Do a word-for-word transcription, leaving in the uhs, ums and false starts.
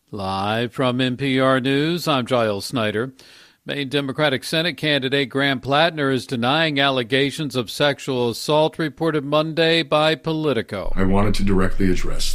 Live from N P R News, I'm Giles Snyder. Maine Democratic Senate candidate Graham Plattner is denying allegations of sexual assault reported Monday by Politico. I wanted to directly address